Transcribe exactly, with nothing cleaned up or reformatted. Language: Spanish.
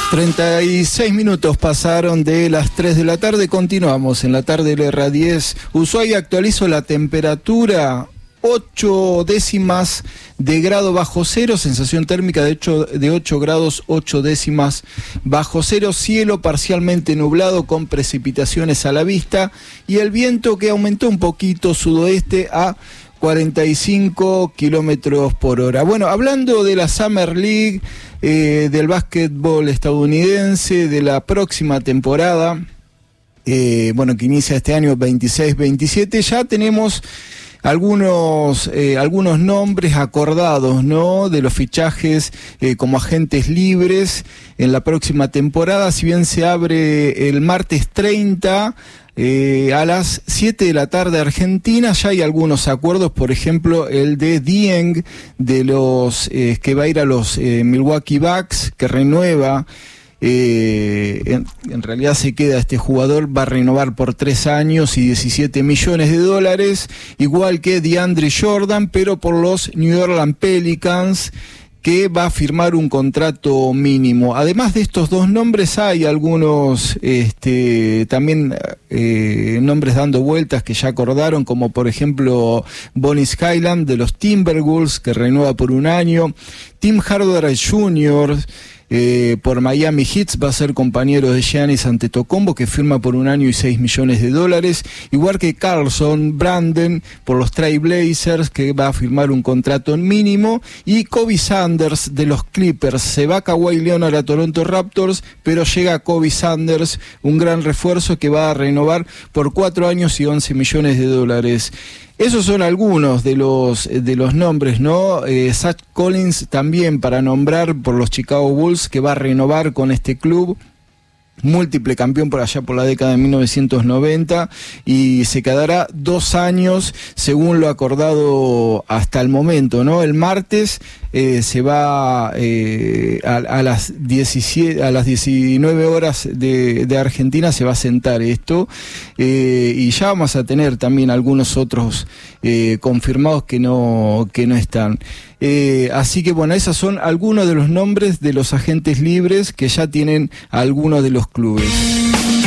treinta y seis minutos pasaron de las tres de la tarde, continuamos en la tarde del R diez. Ushuaia, actualizo la temperatura, ocho décimas de grado bajo cero, sensación térmica de ocho, de ocho grados, ocho décimas bajo cero, cielo parcialmente nublado con precipitaciones a la vista y el viento que aumentó un poquito sudoeste a cuarenta y cinco kilómetros por hora. Bueno, hablando de la Summer League, eh, del básquetbol estadounidense, de la próxima temporada, eh, bueno, que inicia este año veintiséis veintisiete, ya tenemos algunos eh, algunos nombres acordados, ¿no?, de los fichajes eh, como agentes libres en la próxima temporada. Si bien se abre el martes treinta eh, a las siete de la tarde Argentina, ya hay algunos acuerdos, por ejemplo el de Dieng de los eh, que va a ir a los eh, Milwaukee Bucks, que renueva. Eh, en, en realidad se queda este jugador, va a renovar por tres años y diecisiete millones de dólares, igual que DeAndre Jordan, pero por los New Orleans Pelicans, que va a firmar un contrato mínimo. Además de estos dos nombres hay algunos este, también eh, nombres dando vueltas que ya acordaron, como por ejemplo Bonis Hyland de los Timberwolves, que renueva por un año. Tim Hardaway junior Eh, por Miami Heat va a ser compañero de Giannis Antetokounmpo, que firma por un año y seis millones de dólares, igual que Carlson Branden por los Trail Blazers, que va a firmar un contrato mínimo, y Kobe Sanders de los Clippers. Se va Kawhi Leonard a Toronto Raptors, pero llega Kobe Sanders, un gran refuerzo que va a renovar por cuatro años y once millones de dólares. Esos son algunos de los de los nombres, ¿no? Eh, Zach Collins también, para nombrar, por los Chicago Bulls, que va a renovar con este club, múltiple campeón por allá por la década de mil novecientos noventa, y se quedará dos años según lo acordado hasta el momento, ¿no? El martes eh, se va eh, a, a las diecisiete, a las diecinueve horas de, de Argentina se va a sentar esto, eh, y ya vamos a tener también algunos otros eh, confirmados que no que no están. Eh, así que bueno, esos son algunos de los nombres de los agentes libres que ya tienen algunos de los clubes.